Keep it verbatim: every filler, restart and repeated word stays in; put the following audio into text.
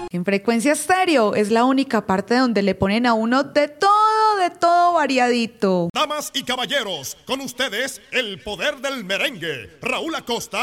En Frecuencia Estéreo es la única parte donde le ponen a uno de todo, de todo variadito. Damas y caballeros, con ustedes, el poder del merengue, Raúl Acosta